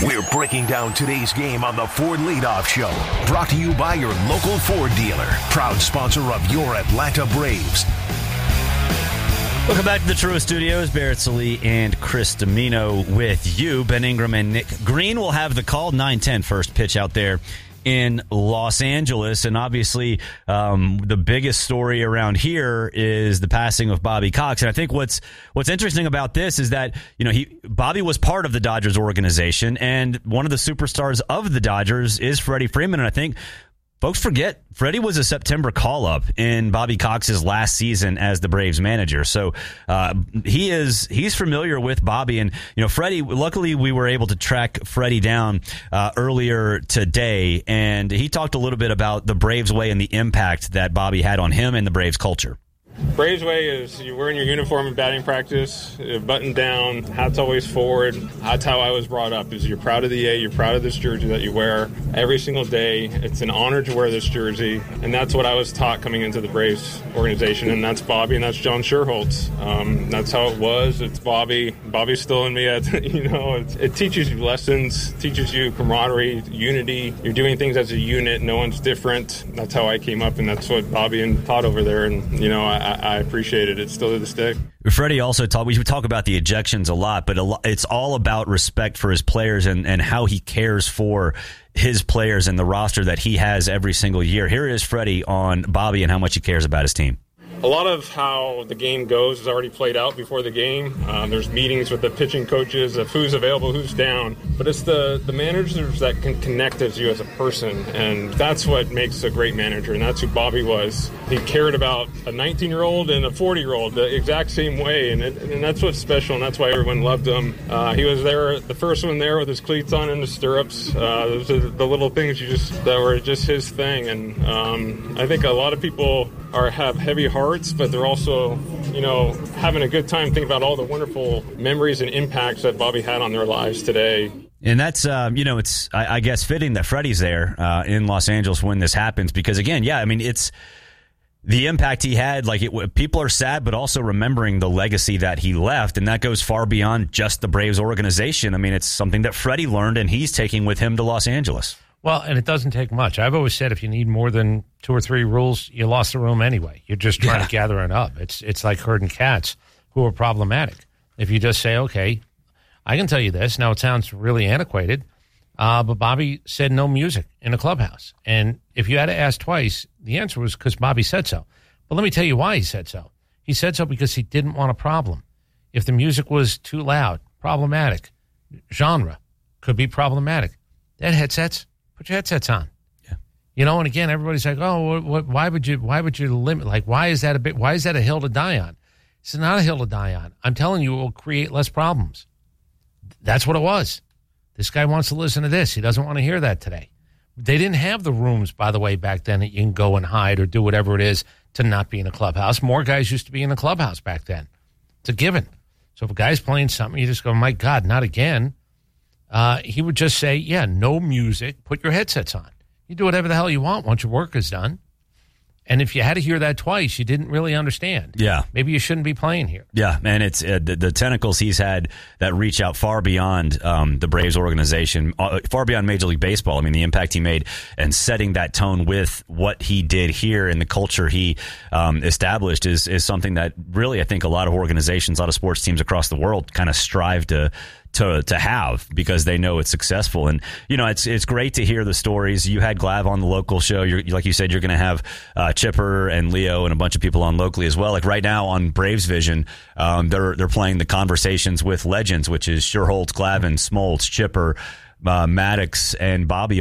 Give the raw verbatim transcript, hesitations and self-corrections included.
We're breaking down today's game on the Ford Leadoff Show. Brought to you by your local Ford dealer. Proud sponsor of your Atlanta Braves. Welcome back to the Truist Studios. Barrett Sallee and Chris Domino with you. Ben Ingram and Nick Green will have the call. nine ten first pitch out there in Los Angeles. And obviously, um, the biggest story around here is the passing of Bobby Cox. And I think what's what's interesting about this is that, you know, he Bobby was part of the Dodgers organization, and one of the superstars of the Dodgers is Freddie Freeman. And I think folks forget Freddie was a September call-up in Bobby Cox's last season as the Braves manager. So uh, he is he's familiar with Bobby. And, you know, Freddie, luckily we were able to track Freddie down uh, earlier today, and he talked a little bit about the Braves way and the impact that Bobby had on him and the Braves culture. Braves way is you're wearing your uniform in batting practice, buttoned down, hat's always forward. That's how I was brought up, is you're proud of the A, you're proud of this jersey that you wear every single day. It's an honor to wear this jersey, and that's what I was taught coming into the Braves organization, and that's Bobby, and that's John Schuerholz. Um, that's how it was. It's Bobby. Bobby's still in me. You know, it, it teaches you lessons, teaches you camaraderie, unity. You're doing things as a unit. No one's different. That's how I came up, and that's what Bobby and taught over there, and, you know, I I appreciate it. It's still to this day. Freddie also talked, we talk about the ejections a lot, but a lot, it's all about respect for his players and, and how he cares for his players and the roster that he has every single year. Here is Freddie on Bobby and how much he cares about his team. A lot of how the game goes is already played out before the game. Um, there's meetings with the pitching coaches of who's available, who's down. But it's the, the managers that can connect as you as a person, and that's what makes a great manager, and that's who Bobby was. He cared about a nineteen-year-old and a forty-year-old the exact same way, and, it, and that's what's special, and that's why everyone loved him. Uh, he was there, the first one there with his cleats on and the stirrups. Uh, those are the little things you just that were just his thing, and um, I think a lot of people are have heavy hearts, but they're also, you know, having a good time thinking about all the wonderful memories and impacts that Bobby had on their lives today. And that's, um, you know, it's, I, I guess, fitting that Freddie's there uh, in Los Angeles when this happens, because, again, yeah, I mean, it's the impact he had. Like, it, people are sad, but also remembering the legacy that he left, and that goes far beyond just the Braves organization. I mean, it's something that Freddie learned, and he's taking with him to Los Angeles. Well, and it doesn't take much. I've always said if you need more than two or three rules, you lost the room anyway. You're just trying yeah. to gather it up. It's it's like herding cats who are problematic. If you just say, okay, I can tell you this. Now, it sounds really antiquated, uh, but Bobby said no music in the clubhouse. And if you had to ask twice, the answer was because Bobby said so. But let me tell you why he said so. He said so because he didn't want a problem. If the music was too loud, problematic. Genre could be problematic. That headsets. Put your headsets on. Yeah. You know, and again, everybody's like, oh, what, what, why would you, why would you limit? Like, why is that a bit, why is that a hill to die on? It's not a hill to die on. I'm telling you, it will create less problems. That's what it was. This guy wants to listen to this. He doesn't want to hear that today. They didn't have the rooms, by the way, back then that you can go and hide or do whatever it is to not be in a clubhouse. More guys used to be in the clubhouse back then. It's a given. So if a guy's playing something, you just go, my God, not again. Uh, he would just say, yeah, no music, put your headsets on. You do whatever the hell you want once your work is done. And if you had to hear that twice, you didn't really understand. Yeah. Maybe you shouldn't be playing here. Yeah, and it's uh, the, the tentacles he's had that reach out far beyond um, the Braves organization, uh, far beyond Major League Baseball. I mean, the impact he made and setting that tone with what he did here and the culture he um, established is, is something that really I think a lot of organizations, a lot of sports teams across the world kind of strive to to to have because they know it's successful. And, you know, it's it's great to hear the stories. You had Glav on the local show. You're, like you said, you're going to have uh, Chipper and Leo and a bunch of people on locally as well. Like right now on Braves Vision, um, they're they're playing the Conversations with Legends, which is Schuerholz, Glavine, Smoltz, Chipper, uh, Maddox, and Bobby